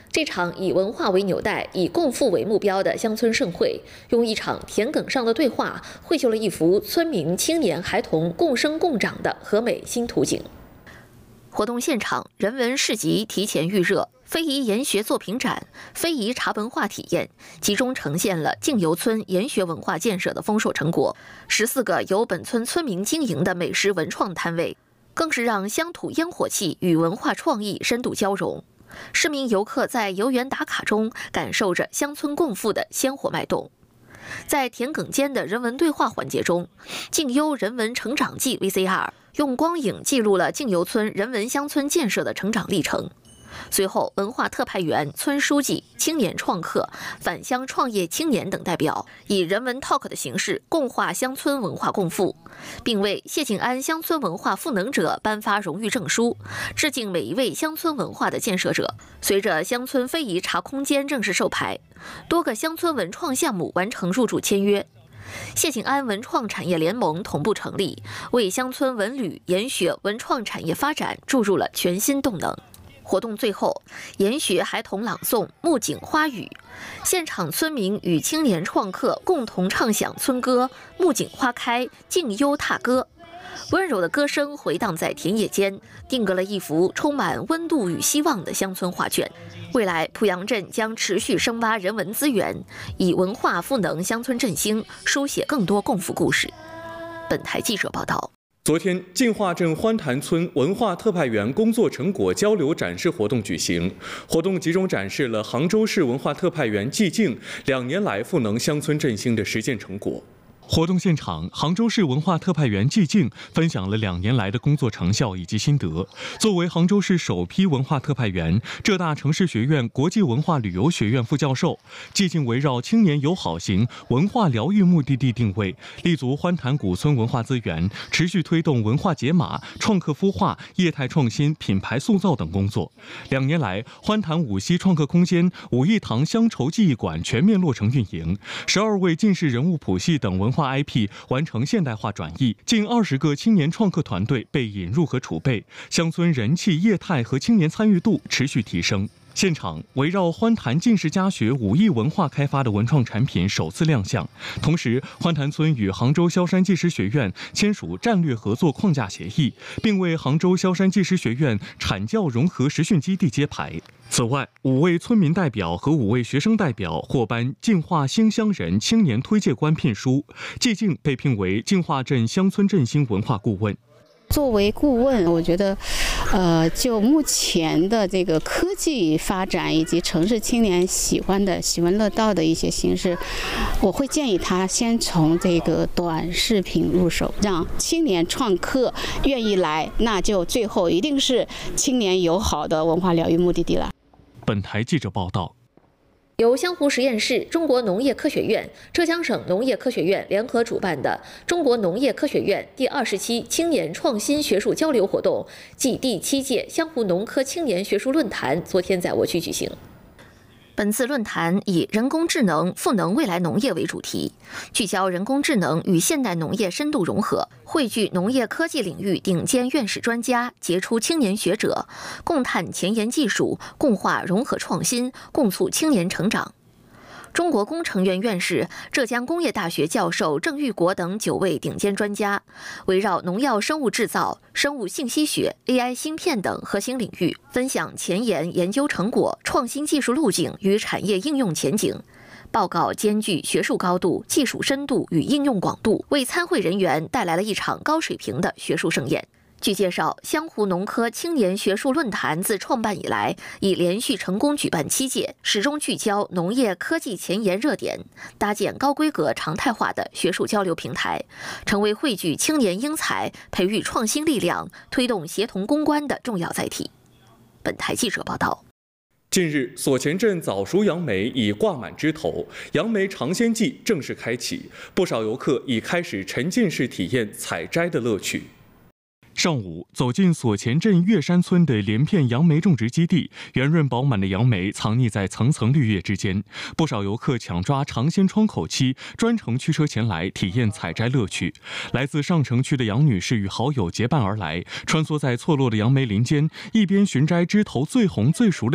这场以文化为纽带、以共富为目标的乡村盛会，用一场田埂上的对话，绘就了一幅村民、青年、孩童共生共长的和美新图景。活动现场，人文市集提前预热，非遗研学作品展、非遗茶文化体验，集中呈现了靖游村研学文化建设的丰硕成果。14个由本村村民经营的美食文创摊位，更是让乡土烟火气与文化创意深度交融。市民游客在游园打卡中，感受着乡村共富的鲜活脉动。在田埂间的人文对话环节中，靖优人文成长记 VCR 用光影记录了靖游村人文乡村建设的成长历程。随后，文化特派员、村书记、青年创客、返乡创业青年等代表以人文 talk 的形式共话乡村文化共富，并为谢景安乡村文化赋能者颁发荣誉证书，致敬每一位乡村文化的建设者。随着乡村非遗茶空间正式授牌，多个乡村文创项目完成入驻签约。谢景安文创产业联盟同步成立，为乡村文旅、研学、文创产业发展注入了全新动能。活动最后，研学孩童朗诵《木槿花语》，现场村民与青年创客共同唱响村歌《木槿花开，靖优踏歌》，温柔的歌声回荡在田野间，定格了一幅充满温度与希望的乡村画卷。未来，濮阳镇将持续深挖人文资源，以文化赋能乡村振兴，书写更多共富故事。本台记者报道。 昨天，晋化镇欢潭村文化特派员工作成果交流展示活动举行。活动集中展示了杭州市文化特派员季静2年来赋能乡村振兴的实践成果。活动现场，杭州市文化特派员季静分享了2年来的工作成效以及心得。作为杭州市首批文化特派员，浙大城市学院国际文化旅游学院副教授，季静围绕青年友好型文化疗愈目的地定位，立足欢潭古村文化资源，持续推动文化解码、创客孵化、业态创新、品牌塑造等工作。2年来，欢潭五溪创客空间、武义堂乡愁记忆馆全面落成运营，12位进士人物谱系等文化IP 完成现代化转移，近20个青年创客团队被引入和储备，乡村人气、业态和青年参与度持续提升。现场围绕欢潭进士家学武艺文化开发的文创产品首次亮相，同时欢潭村与杭州萧山技师学院签署战略合作框架协议，并为杭州萧山技师学院产教融合实训基地揭牌。此外，5位村民代表和5位学生代表获颁晋化兴乡人青年推介官聘书，季静被聘为晋化镇乡村振兴文化顾问。 作为顾问，我觉得，就目前的这个科技发展以及城市青年喜闻乐道的一些形式，我会建议他先从这个短视频入手，让青年创客愿意来，那就最后一定是青年友好的文化疗愈目的地了。 本台记者报道。 由湘湖实验室、中国农业科学院、浙江省农业科学院联合主办的中国农业科学院第20期青年创新学术交流活动暨第7届湘湖农科青年学术论坛昨天在我区举行。本次论坛以人工智能赋能未来农业为主题，聚焦人工智能与现代农业深度融合，汇聚农业科技领域顶尖院士专家、杰出青年学者，共探前沿技术，共话融合创新，共促青年成长。中国工程院院士、浙江工业大学教授郑玉国等9位顶尖专家，围绕农药生物制造、生物信息学、AI 芯片等核心领域，分享前沿研究成果、创新技术路径与产业应用前景。报告兼具学术高度、技术深度与应用广度，为参会人员带来了一场高水平的学术盛宴。据介绍，湘湖农科青年学术论坛自创办以来，已连续成功举办7届，始终聚焦农业科技前沿热点，搭建高规格常态化的学术交流平台，成为汇聚青年英才、培育创新力量、推动协同攻关的重要载体。本台记者报道。 近日，所前镇早熟杨梅已挂满枝头，杨梅尝鲜季正式开启，不少游客已开始沉浸式体验采摘的乐趣。上午走进所前镇岳山村的连片杨梅种植基地，圆润饱满的杨梅藏匿在层层绿叶之间，不少游客抢抓尝鲜窗口期，专程驱车前来体验采摘乐趣。来自上城区的杨女士与好友结伴而来，穿梭在错落的杨梅林间，一边寻摘枝头最红最熟的